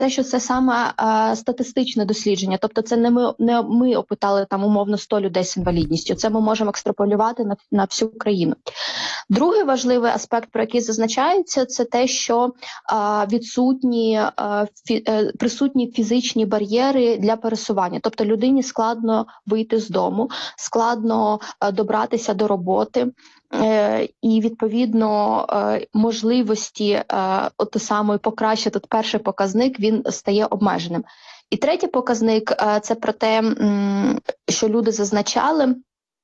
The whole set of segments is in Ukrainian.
те, що це саме статистичне дослідження, тобто це не ми опитали там умовно 100 людей з інвалідністю, це ми можемо екстраполювати на всю країну. Другий важливий аспект, про який зазначається, це те, що присутні фізичні бар'єри для пересування. Тобто людині складно вийти з дому, складно добратися до роботи, і, відповідно, можливості покращити перший показник, він стає обмеженим. І третій показник – це про те, що люди зазначали,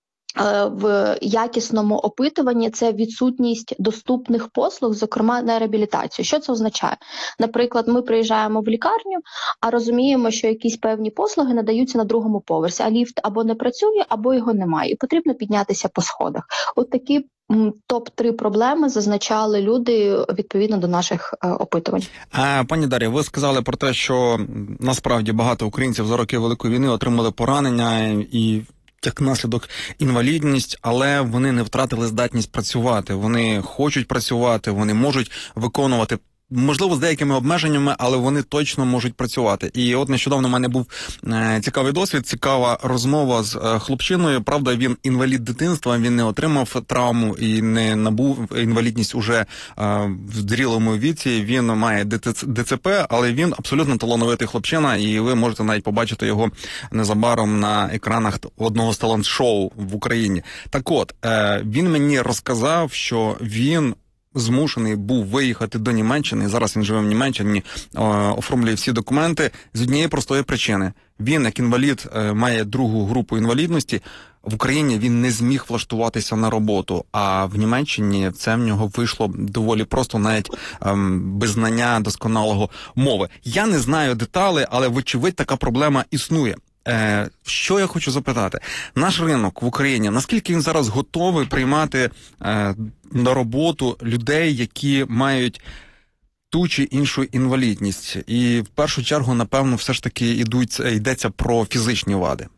в якісному опитуванні, це відсутність доступних послуг, зокрема на реабілітацію. Що це означає? Наприклад, ми приїжджаємо в лікарню, а розуміємо, що якісь певні послуги надаються на другому поверсі, а ліфт або не працює, або його немає, і потрібно піднятися по сходах. От такі топ-3 проблеми зазначали люди відповідно до наших опитувань. Пані Дар'я, ви сказали про те, що насправді багато українців за роки Великої війни отримали поранення і як наслідок інвалідність, але вони не втратили здатність працювати. Вони хочуть працювати, вони можуть виконувати, можливо, з деякими обмеженнями, але вони точно можуть працювати. І от нещодавно в мене був цікавий досвід, цікава розмова з хлопчиною. Правда, він інвалід дитинства, він не отримав травму і не набув інвалідність уже в зрілому віці. Він має ДЦП, але він абсолютно талановитий хлопчина, і ви можете навіть побачити його незабаром на екранах одного з талант-шоу в Україні. Так от, він мені розказав, що він змушений був виїхати до Німеччини, зараз він живе в Німеччині, оформлює всі документи з однієї простої причини. Він, як інвалід, має другу групу інвалідності, в Україні він не зміг влаштуватися на роботу, а в Німеччині це в нього вийшло доволі просто, навіть без знання досконалого мови. Я не знаю деталей, але вочевидь така проблема існує. Що я хочу запитати? Наш ринок в Україні, наскільки він зараз готовий приймати на роботу людей, які мають ту чи іншу інвалідність? І в першу чергу, напевно, все ж таки йдеться про фізичні вади.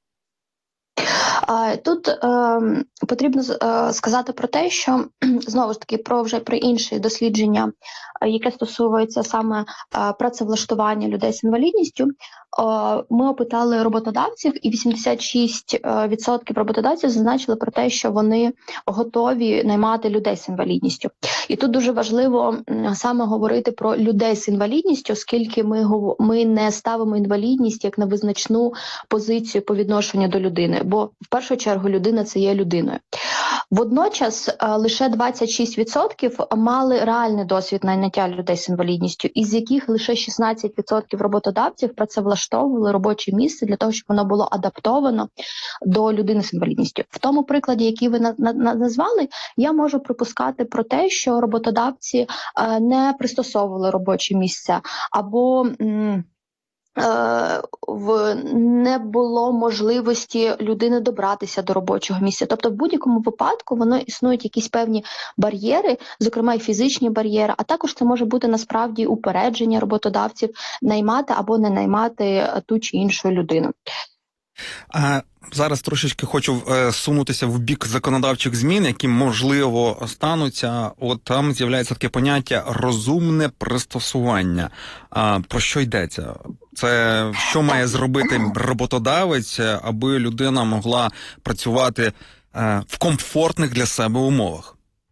Тут потрібно сказати про те, що, знову ж таки, про інші дослідження, яке стосується саме працевлаштування людей з інвалідністю, ми опитали роботодавців, і 86% роботодавців зазначили про те, що вони готові наймати людей з інвалідністю. І тут дуже важливо саме говорити про людей з інвалідністю, оскільки ми не ставимо інвалідність як на визначну позицію по відношенню до людини, бо в першу чергу людина – це є людиною. Водночас лише 26% мали реальний досвід найняття людей з інвалідністю, із яких лише 16% роботодавців працевлаштовували робоче місце для того, щоб воно було адаптовано до людини з інвалідністю. В тому прикладі, який ви назвали, я можу припускати про те, що роботодавці не пристосовували робочі місця або не було можливості людини добратися до робочого місця. Тобто в будь-якому випадку воно існують якісь певні бар'єри, зокрема і фізичні бар'єри, а також це може бути насправді упередження роботодавців наймати або не наймати ту чи іншу людину. Зараз трошечки хочу сунутися в бік законодавчих змін, які, можливо, стануться. От там з'являється таке поняття «розумне пристосування». Про що йдеться? Це що має зробити роботодавець, аби людина могла працювати в комфортних для себе умовах?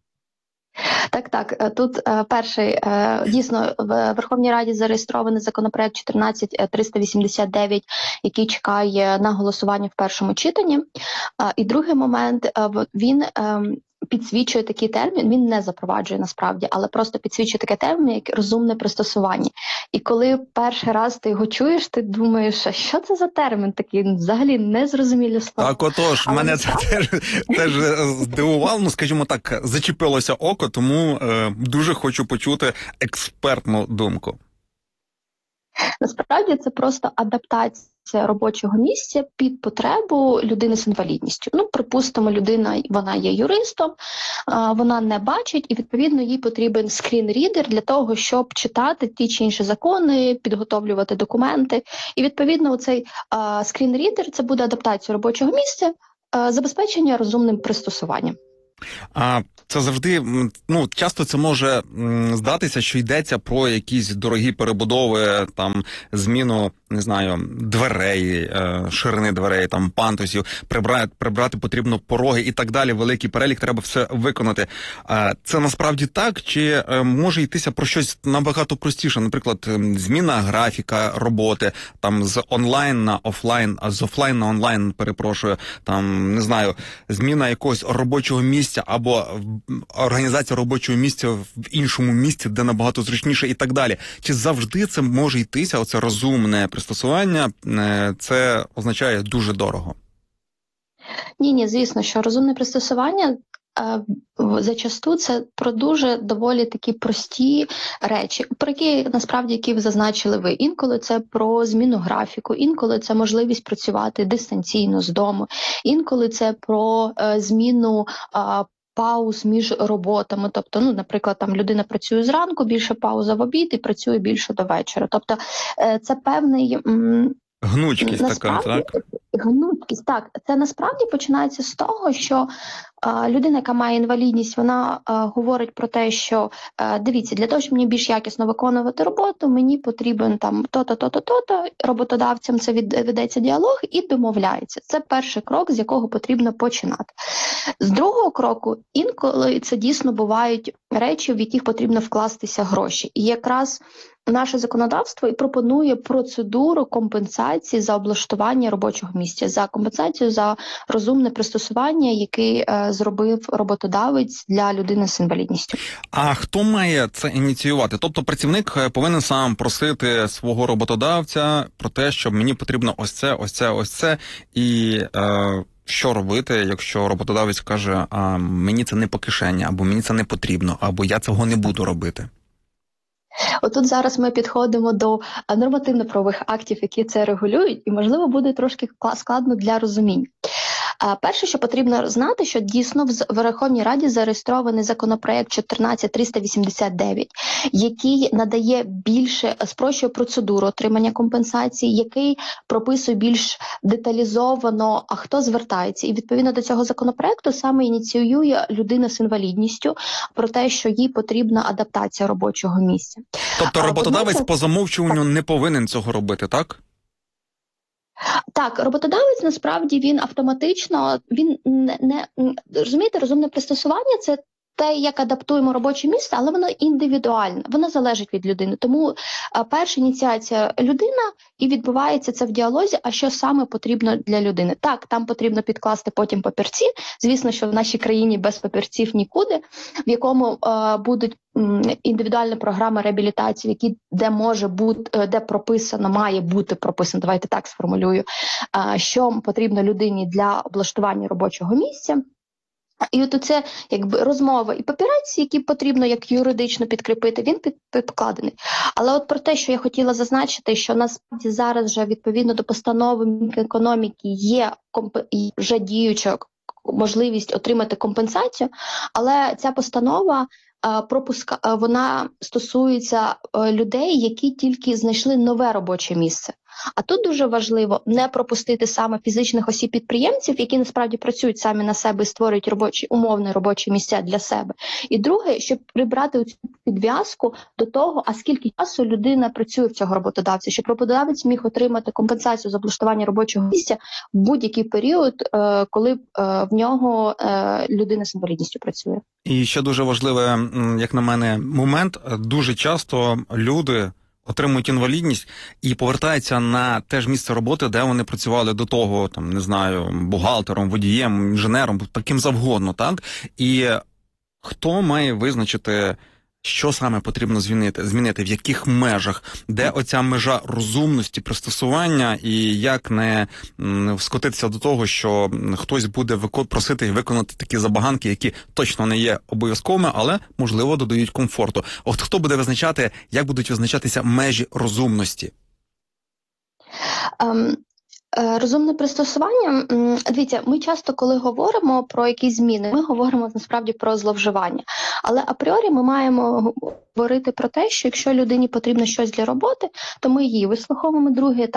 Так. Тут перший, дійсно, в Верховній Раді зареєстрований законопроект 14389, який чекає на голосування в першому читанні. І другий момент, він підсвічує такий термін, він не запроваджує насправді, але просто підсвічує такий термін, як розумне пристосування. І коли перший раз ти його чуєш, ти думаєш, що це за термін такий, взагалі незрозумілі слова. Так, отож, але мене це теж здивувало, скажімо так, зачепилося око, тому дуже хочу почути експертну думку. Насправді це просто адаптація робочого місця під потребу людини з інвалідністю. Припустимо, людина, вона є юристом, вона не бачить, і, відповідно, їй потрібен скрін-рідер для того, щоб читати ті чи інші закони, підготовлювати документи. І, відповідно, цей скрін-рідер – це буде адаптація робочого місця, забезпечення розумним пристосуванням. А це завжди, ну, часто це може здатися, що йдеться про якісь дорогі перебудови, там, зміну, не знаю, дверей, ширини дверей, там, пандусів, прибрати потрібно пороги і так далі, великий перелік, треба все виконати. Це насправді так, чи може йтися про щось набагато простіше, наприклад, зміна графіка роботи, там, з онлайн на офлайн, а з офлайн на онлайн, перепрошую, там, не знаю, зміна якогось робочого місця або організація робочого місця в іншому місці, де набагато зручніше і так далі. Чи завжди це може йтися, оце розумне пристосування, це означає дуже дорого? Ні, звісно, що розумне пристосування зачасту це про дуже доволі такі прості речі, про які насправді які ви зазначили ви. Інколи це про зміну графіку, інколи це можливість працювати дистанційно з дому, інколи це про зміну пауз між роботами. Тобто, ну, наприклад, там людина працює зранку, більше пауза в обід і працює більше до вечора. Тобто це певний Гнучкість така, так? Гнуткість, так. Це насправді починається з того, що людина, яка має інвалідність, вона говорить про те, що дивіться, для того, щоб мені більш якісно виконувати роботу, мені потрібен там то-то, то-то, то-то, роботодавцям це ведеться діалог і домовляється. Це перший крок, з якого потрібно починати. З другого кроку, інколи це дійсно бувають речі, в яких потрібно вкластися гроші. І якраз наше законодавство і пропонує процедуру компенсації за облаштування робочого місця, за компенсацію за розумне пристосування, який зробив роботодавець для людини з інвалідністю. А хто має це ініціювати? Тобто працівник повинен сам просити свого роботодавця про те, що мені потрібно ось це, ось це, ось це, і що робити, якщо роботодавець каже, мені це не по кишені, або мені це не потрібно, або я цього не буду робити? Отут зараз ми підходимо до нормативно-правових актів, які це регулюють, і, можливо, буде трошки складно для розуміння. Перше, що потрібно знати, що дійсно в Верховній Раді зареєстрований законопроект 14389, який надає більше, спрощує процедуру отримання компенсації, який прописує більш деталізовано, а хто звертається. І відповідно до цього законопроекту саме ініціює людина з інвалідністю про те, що їй потрібна адаптація робочого місця. Тобто роботодавець по замовчуванню не повинен цього робити, так? Так, роботодавець насправді він автоматично, він не розумієте, розумне пристосування це те, як адаптуємо робоче місце, але воно індивідуальне, воно залежить від людини. Тому перша ініціація людина, і відбувається це в діалозі, а що саме потрібно для людини. Так, там потрібно підкласти потім папірці, звісно, що в нашій країні без папірців нікуди, в якому будуть індивідуальна програма реабілітації, де може бути, де прописано, має бути прописано, давайте так сформулюю, що потрібно людині для облаштування робочого місця. І от це якби розмова і папірець, які потрібно як юридично підкріпити, він підкладений. Але от про те, що я хотіла зазначити, що насправді зараз вже відповідно до постанови Мінекономіки є вже діюча можливість отримати компенсацію, але ця постанова вона стосується людей, які тільки знайшли нове робоче місце. А тут дуже важливо не пропустити саме фізичних осіб-підприємців, які насправді працюють самі на себе і створюють умовні робочі місця для себе. І друге, щоб прибрати цю підв'язку до того, а скільки часу людина працює в цього роботодавця, щоб роботодавець міг отримати компенсацію за облаштування робочого місця в будь-який період, коли в нього людина з інвалідністю працює. І ще дуже важливий, як на мене, момент. Дуже часто люди отримують інвалідність і повертаються на те ж місце роботи, де вони працювали до того, там, не знаю, бухгалтером, водієм, інженером, таким завгодно, так? І хто має визначити, що саме потрібно змінити, в яких межах, де оця межа розумності, пристосування, і як не скотитися до того, що хтось буде просити виконати такі забаганки, які точно не є обов'язковими, але, можливо, додають комфорту. От хто буде визначати, як будуть визначатися межі розумності? Розумне пристосування, дивіться, ми часто, коли говоримо про якісь зміни, ми говоримо насправді про зловживання. Але апріорі ми маємо говорити про те, що якщо людині потрібно щось для роботи, то ми її вислуховуємо. Другий етап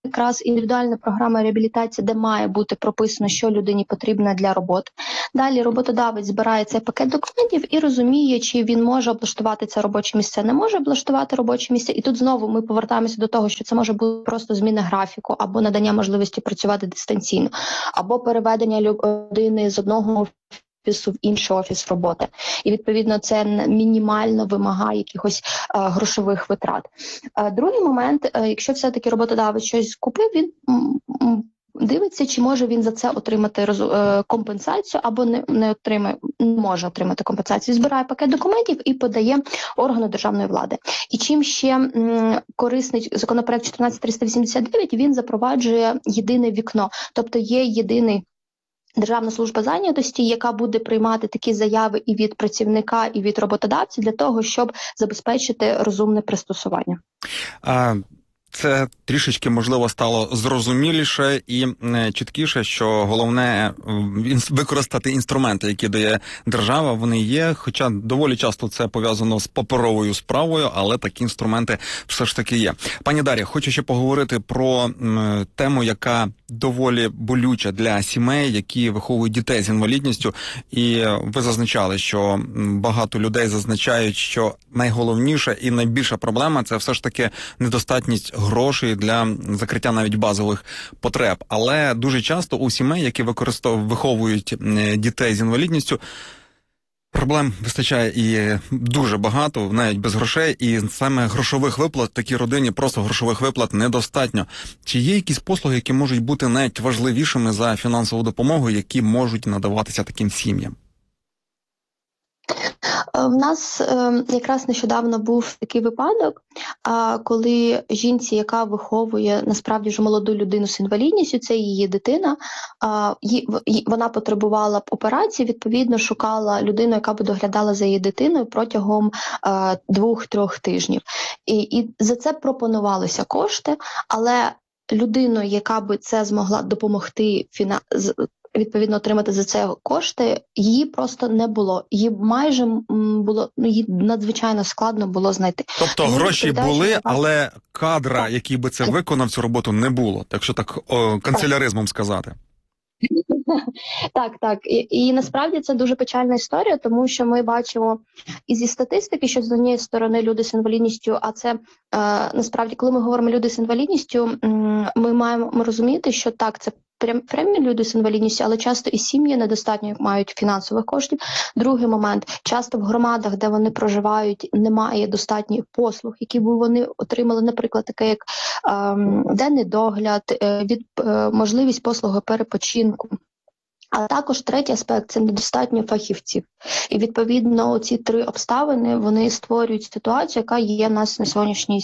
якраз індивідуальна програма реабілітації, де має бути прописано, що людині потрібно для роботи. Далі роботодавець збирає цей пакет документів і розуміє, чи він може облаштувати це робоче місце, не може облаштувати робоче місце. І тут знову ми повертаємося до того, що це може бути просто зміна графіку, або надання можливості працювати дистанційно, або переведення людини з одного офісу в інший офіс роботи. І, відповідно, це мінімально вимагає якихось грошових витрат. Другий момент, якщо все-таки роботодавець щось купив, він дивиться, чи може він за це отримати компенсацію, або не отримає, не може отримати компенсацію. Збирає пакет документів і подає органу державної влади. І чим ще корисний законопроект 14389, він запроваджує єдине вікно. Тобто є єдиний Державна служба зайнятості, яка буде приймати такі заяви і від працівника, і від роботодавця для того, щоб забезпечити розумне пристосування. Це трішечки, можливо, стало зрозуміліше і чіткіше, що головне використати інструменти, які дає держава, вони є, хоча доволі часто це пов'язано з паперовою справою, але такі інструменти все ж таки є. Пані Дар'я, хочу ще поговорити про тему, яка доволі болюча для сімей, які виховують дітей з інвалідністю, і ви зазначали, що багато людей зазначають, що найголовніша і найбільша проблема – це все ж таки недостатність грошей для закриття навіть базових потреб. Але дуже часто у сімей, які виховують дітей з інвалідністю, проблем вистачає і дуже багато, навіть без грошей, і саме грошових виплат такій родині, просто грошових виплат недостатньо. Чи є якісь послуги, які можуть бути навіть важливішими за фінансову допомогу, які можуть надаватися таким сім'ям? В нас якраз нещодавно був такий випадок, коли жінці, яка виховує насправді ж молоду людину з інвалідністю, це її дитина, вона потребувала операції, відповідно шукала людину, яка би доглядала за її дитиною протягом 2-3 тижнів. І за це пропонувалися кошти, але людину, яка би це змогла допомогти відповідно отримати за це кошти, її просто не було. Її майже було, її надзвичайно складно було знайти. Тобто гроші були, але кадра, який би це виконав, цю роботу, не було. Так що так канцеляризмом сказати. Так. І насправді це дуже печальна історія, тому що ми бачимо і зі статистики, що з однієї сторони люди з інвалідністю, а це насправді, коли ми говоримо люди з інвалідністю, ми маємо розуміти, що так, це прямі люди з інвалідністю, але часто і сім'ї недостатньо мають фінансових коштів. Другий момент, часто в громадах, де вони проживають, немає достатньо послуг, які б вони отримали, наприклад, таке як денний догляд, можливість послуги перепочинку. А також третій аспект – це недостатньо фахівців. І, відповідно, ці 3 обставини, вони створюють ситуацію, яка є в нас на сьогоднішній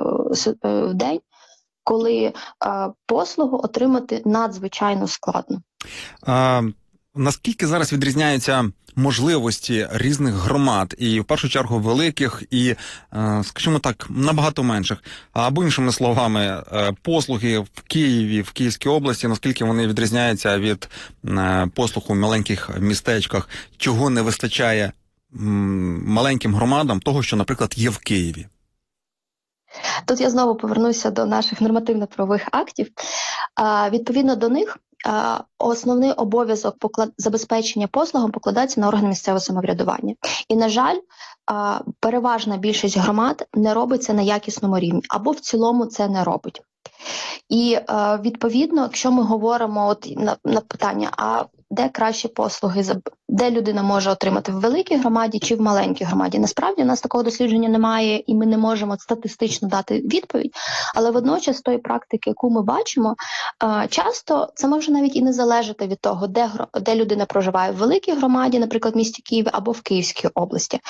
день, коли послугу отримати надзвичайно складно. Наскільки зараз відрізняються можливості різних громад, і в першу чергу великих, і, скажімо так, набагато менших, або іншими словами, послуги в Києві, в Київській області, наскільки вони відрізняються від послуг у маленьких містечках, чого не вистачає маленьким громадам того, що, наприклад, є в Києві? Тут я знову повернуся до наших нормативно-правових актів. Відповідно до них, основний обов'язок забезпечення послугам покладається на органи місцевого самоврядування. І, на жаль, переважна більшість громад не робить це на якісному рівні, або в цілому це не робить. І, відповідно, якщо ми говоримо на питання, а де кращі послуги, де людина може отримати, в великій громаді чи в маленькій громаді. Насправді, у нас такого дослідження немає, і ми не можемо статистично дати відповідь, але водночас з тої практики, яку ми бачимо, часто це може навіть і не залежати від того, де людина проживає, в великій громаді, наприклад, в місті Києві або в Київській області.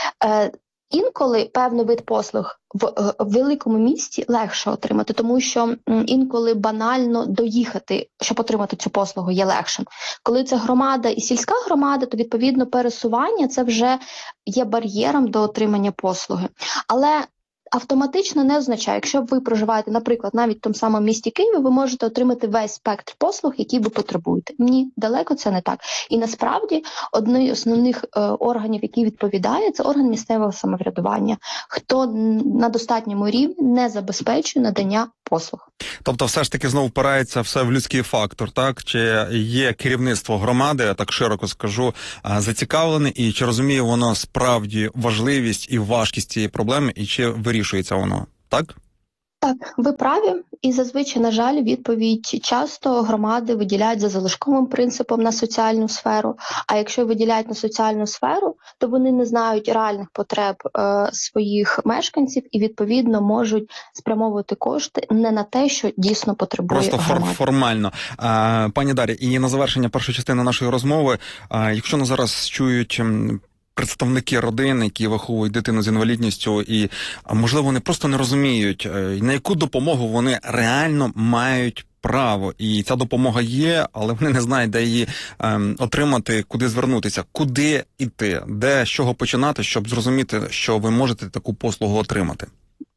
Інколи певний вид послуг в великому місті легше отримати, тому що інколи банально доїхати, щоб отримати цю послугу, є легшим. Коли це громада і сільська громада, то, відповідно, пересування – це вже є бар'єром до отримання послуги. Але автоматично не означає, якщо ви проживаєте, наприклад, навіть в тому самому місті Києві, ви можете отримати весь спектр послуг, які ви потребуєте. Ні, далеко це не так. І насправді, одним з основних органів, які відповідає, це орган місцевого самоврядування, хто на достатньому рівні не забезпечує надання послуг. Тобто все ж таки знову впирається все в людський фактор, так? Чи є керівництво громади, я так широко скажу, зацікавлене, і чи розуміє воно справді важливість і важкість цієї проблеми, і чи вирішується воно, так? Так, ви праві, і зазвичай, на жаль, відповідь часто громади виділяють за залишковим принципом на соціальну сферу. А якщо виділяють на соціальну сферу, то вони не знають реальних потреб своїх мешканців і відповідно можуть спрямовувати кошти не на те, що дійсно потребує просто громада. Формально. Пані Дар'я, і на завершення першої частини нашої розмови, якщо нас зараз чують представники родин, які виховують дитину з інвалідністю, і, можливо, вони просто не розуміють, на яку допомогу вони реально мають право. І ця допомога є, але вони не знають, де її отримати, куди звернутися, куди йти, де, з чого починати, щоб зрозуміти, що ви можете таку послугу отримати.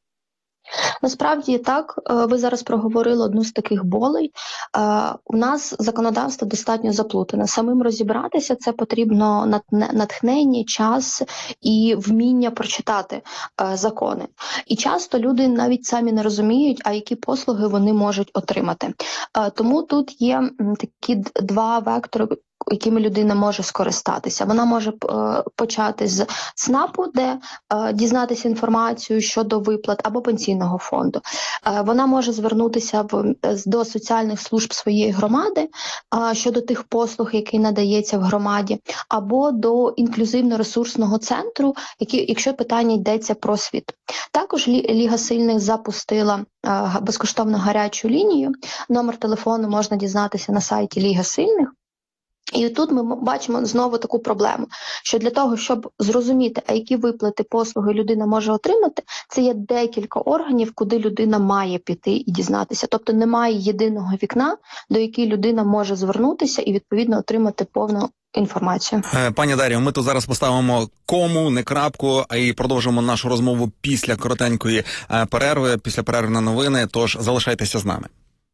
Насправді так, ви зараз проговорили одну з таких болей. У нас законодавство достатньо заплутане. Самим розібратися це потрібно натхнення, час і вміння прочитати закони. І часто люди навіть самі не розуміють, а які послуги вони можуть отримати. Тому тут є такі два вектори, якими людина може скористатися. Вона може почати з ЦНАПу, де дізнатися інформацію щодо виплат, або пенсійного фонду. Вона може звернутися до соціальних служб своєї громади щодо тих послуг, які надається в громаді, або до інклюзивно-ресурсного центру, якщо питання йдеться про освіту. Також Ліга Сильних запустила безкоштовну гарячу лінію. Номер телефону можна дізнатися на сайті Ліги Сильних. І тут ми бачимо знову таку проблему, що для того, щоб зрозуміти, а які виплати, послуги людина може отримати, це є декілька органів, куди людина має піти і дізнатися. Тобто немає єдиного вікна, до якої людина може звернутися і, відповідно, отримати повну інформацію. Пані Дар'я, ми тут зараз поставимо кому, не крапку, а і продовжимо нашу розмову після коротенької перерви, після перерви на новини, тож залишайтеся з нами.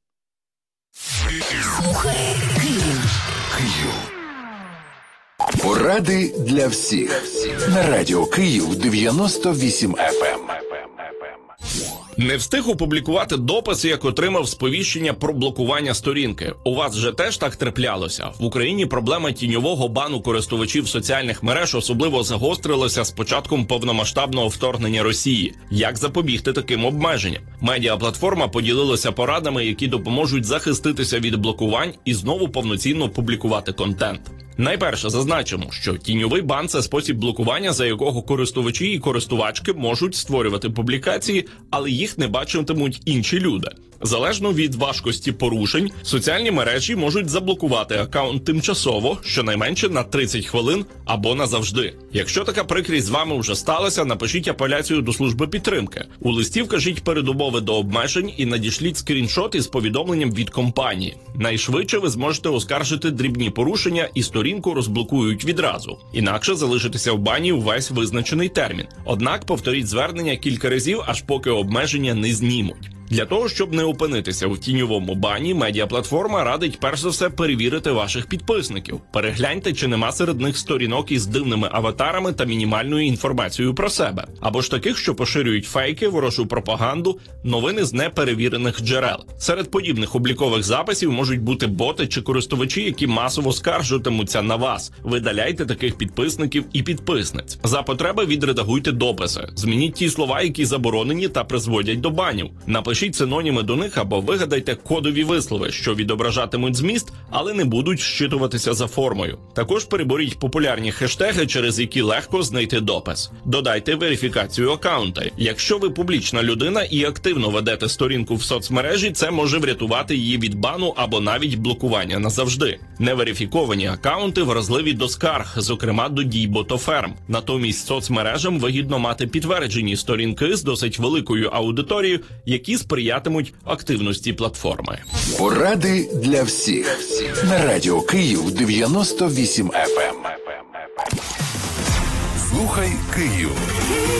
Поради для всіх. На радіо Київ 98 FM. Не встиг опублікувати допис, як отримав сповіщення про блокування сторінки. У вас же теж так траплялося? В Україні проблема тіньового бану користувачів соціальних мереж особливо загострилася з початком повномасштабного вторгнення Росії. Як запобігти таким обмеженням? Медіаплатформа поділилася порадами, які допоможуть захиститися від блокувань і знову повноцінно публікувати контент. Найперше зазначимо, що тіньовий бан – це спосіб блокування, за якого користувачі і користувачки можуть створювати публікації, але їх не бачитимуть інші люди. Залежно від важкості порушень, соціальні мережі можуть заблокувати акаунт тимчасово, щонайменше на 30 хвилин або назавжди. Якщо така прикрість з вами вже сталася, напишіть апеляцію до служби підтримки. У листі вкажіть передумови до обмежень і надішліть скріншот із повідомленням від компанії. Найшвидше ви зможете оскаржити дрібні порушення і сторінку розблокують відразу. Інакше залишитеся в бані увесь визначений термін. Однак повторіть звернення кілька разів, аж поки обмеження не знімуть. Для того, щоб не опинитися в тіньовому бані, медіаплатформа радить перш за все перевірити ваших підписників. Перегляньте, чи нема серед них сторінок із дивними аватарами та мінімальною інформацією про себе. Або ж таких, що поширюють фейки, ворожу пропаганду, новини з неперевірених джерел. Серед подібних облікових записів можуть бути боти чи користувачі, які масово скаржитимуться на вас. Видаляйте таких підписників і підписниць. За потреби відредагуйте дописи. Змініть ті слова, які заборонені та призводять до банів. Напишіть синоніми до них або вигадайте кодові вислови, що відображатимуть зміст, але не будуть щитуватися за формою. Також переборіть популярні хештеги, через які легко знайти допис. Додайте верифікацію акаунта. Якщо ви публічна людина і активно ведете сторінку в соцмережі, це може врятувати її від бану або навіть блокування назавжди. Неверифіковані акаунти вразливі до скарг, зокрема до дій ботоферм. Натомість соцмережам вигідно мати підтверджені сторінки з досить великою аудиторією, які сприятимуть активності платформи. Поради для всіх. На радіо Київ 98 FM. Слухай Київ.